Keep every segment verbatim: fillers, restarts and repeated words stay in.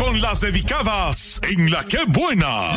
con las dedicadas en La Qué Buena.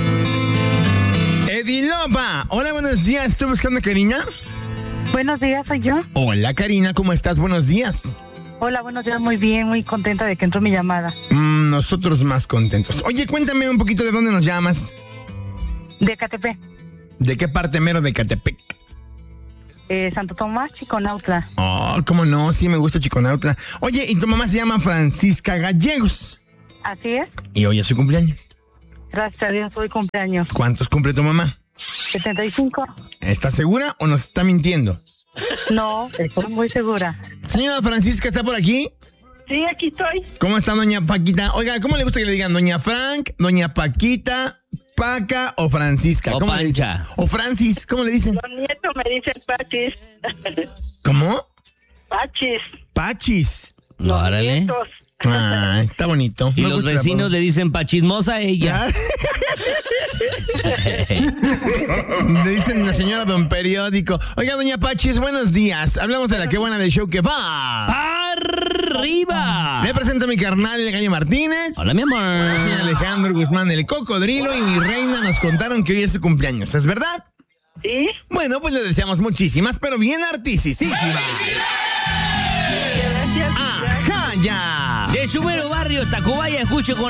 Ediloba, hola, buenos días. ¿Estoy buscando a Karina? Buenos días, soy yo. Hola, Karina, ¿cómo estás? Buenos días. Hola, buenos días, muy bien, muy contenta de que entró mi llamada. Mm, nosotros más contentos. Oye, cuéntame un poquito de dónde nos llamas. De Ecatepec, ¿De qué parte mero de Ecatepec? eh, Santo Tomás, Chiconautla. Oh, cómo no, sí me gusta Chiconautla. Oye, y tu mamá se llama Francisca Gallegos. Así es, Y hoy es su cumpleaños. gracias a Dios, hoy cumpleaños. ¿Cuántos cumple tu mamá? setenta y cinco. ¿Estás segura o nos está mintiendo? No, estoy muy segura. Señora Francisca, ¿está por aquí? Sí, aquí estoy. ¿Cómo está doña Paquita? Oiga, ¿cómo le gusta que le digan? ¿Doña Frank, doña Paquita, Paca o Francisca? O ¿Cómo le dicen? Pancha. O Francis, ¿cómo le dicen? Los nietos me dicen Pachis. ¿Cómo? Pachis. Pachis. Los Órale. nietos. Ah, está bonito. Y Me los gusta el vecinos apodo. le dicen pachismosa a ella. Le dicen la señora Don Periódico. Oiga, doña Pachis, buenos días. Hablamos de La Qué Buena del show que va. ¡Arriba! Le presento a mi carnal, el Gallo Martínez. Hola, mi amor. Mi Alejandro Guzmán, el Cocodrilo, y mi reina nos contaron que hoy es su cumpleaños. ¿Es verdad? ¿Sí? Bueno, pues le deseamos muchísimas, pero bien artisísimas. Gracias. ¡Ajá, ya! De su mero barrio, Tacubaya, escucho con